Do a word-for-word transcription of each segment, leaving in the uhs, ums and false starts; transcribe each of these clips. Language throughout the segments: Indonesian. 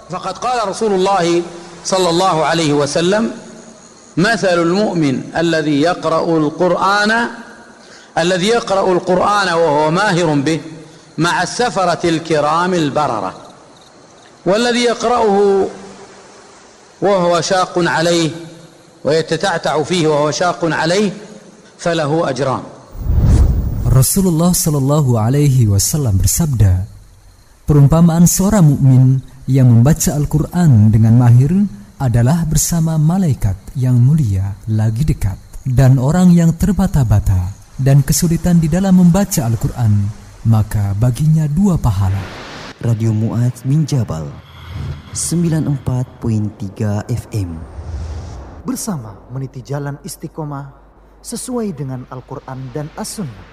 Faqad qala Rasulullah sallallahu alaihi wasallam, "Mathalul mu'min alladhi yaqra'ul Qur'ana alladhi yaqra'ul Qur'ana wa huwa mahirun bih ma'a as-safaratil kiramil bararah, walladhi yaqra'uhu wa huwa shaqqun alayhi wa yatata'ta'u fihi wa huwa shaqqun alayhi falahu ajran." Rasulullah sallallahu alaihi wasallam bersabda, perumpamaan seorang mukmin yang membaca Al-Quran dengan mahir adalah bersama malaikat yang mulia lagi dekat, dan orang yang terbata-bata dan kesulitan di dalam membaca Al-Quran, maka baginya dua pahala. Radio Mu'adz bin Jabal sembilan puluh empat koma tiga F M, bersama meniti jalan istiqomah sesuai dengan Al-Quran dan As-Sunnah.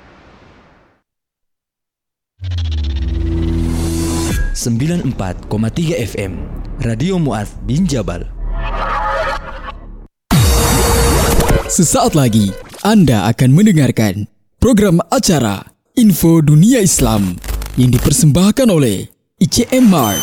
sembilan puluh empat koma tiga F M, Radio Mu'adz bin Jabal. Sesaat lagi Anda akan mendengarkan program acara Info Dunia Islam yang dipersembahkan oleh I C M Mart.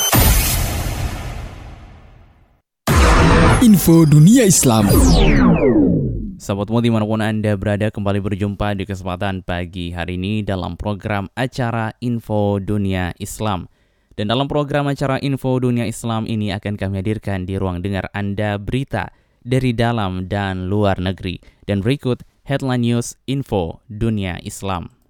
Info Dunia Islam. Sahabat Mu'adz dimanapun Anda berada, kembali berjumpa di kesempatan pagi hari ini dalam program acara Info Dunia Islam. Dan dalam program acara Info Dunia Islam ini akan kami hadirkan di ruang dengar Anda berita dari dalam dan luar negeri. Dan berikut headline news Info Dunia Islam.